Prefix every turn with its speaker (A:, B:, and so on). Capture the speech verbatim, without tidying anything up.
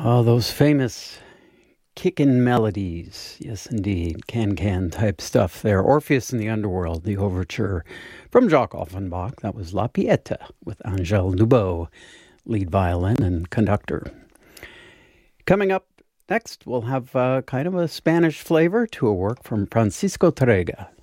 A: Oh, those famous kickin' melodies. Yes, indeed. Can-can type stuff there. Orpheus in the Underworld, the overture from Jacques Offenbach. That was La Pieta with Angèle Dubot, lead violin and conductor. Coming up next, we'll have uh, kind of a Spanish flavor to a work from Francisco Tárrega.